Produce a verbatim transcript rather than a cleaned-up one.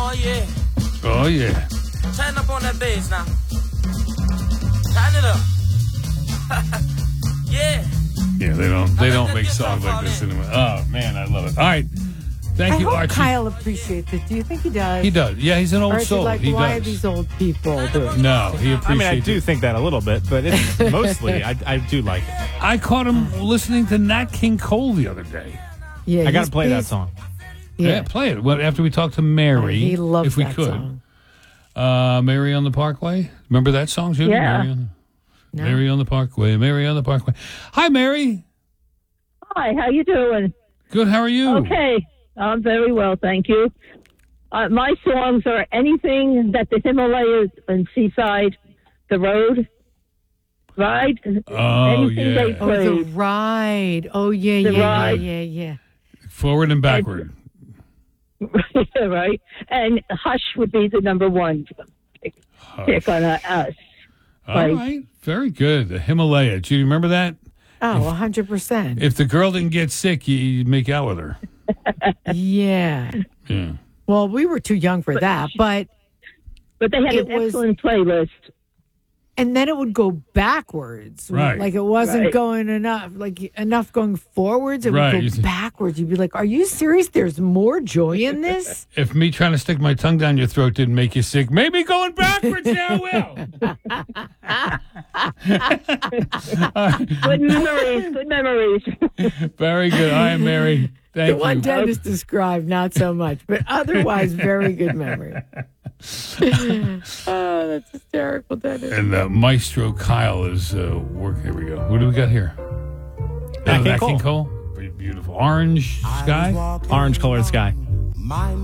Oh, yeah. Oh, yeah. Turn up on that bass now. Turn it up. Yeah. Yeah, they don't they I don't like make that songs guitar like this on it. anymore. Oh, man, I love it. All right. Thank I you, hope Archie. Kyle appreciates it. Do you think he does? He does. Yeah, he's an old Or is soul. he like, he why does. are these old people doing? No, he appreciates I mean, I do it. think that a little bit, but it's mostly, I, I do like it. I caught him listening to Nat King Cole the other day. Yeah, I got he's- to play that he's- song. Yeah, Yeah, play it. Well, after we talk to Mary, he loves if we that could. song. Uh, Mary on the Parkway. Remember that song, Judy? Yeah. Mary on, No. Mary on the Parkway. Mary on the Parkway. Hi, Mary. Hi, how you doing? Good. How are you? Okay, I'm very well, thank you. Uh, my songs are anything that the Himalayas and Seaside, the road, right? Oh, anything yeah. they Oh, the played. ride. Oh, yeah, The yeah, ride. yeah, yeah, yeah. Forward and backward. right? And Hush would be the number one pick on uh, us. All Right. right. Very good. The Himalaya. Judy, remember that? Oh, one hundred percent. If the girl didn't get sick, you, you'd make out with her. Yeah. Yeah. Well, we were too young for that, but But they had It an was- excellent playlist. and then it would go backwards. Right. Like it wasn't Right. going enough, like enough going forwards. It Right. would You go see- backwards. You'd be like, "Are you serious? There's more joy in this." If me trying to stick my tongue down your throat didn't make you sick, maybe going backwards now will. Good memories, good memories. Very good. I am Mary. The Thank one you. Dennis described, not so much, but otherwise, very good memory. Oh, that's hysterical, Dennis. And uh, Maestro Kyle is uh, working. Here we go. What do we got here? Nat Oh, King Nat King Cole. Cole. Pretty beautiful. Orange sky. Orange colored sky.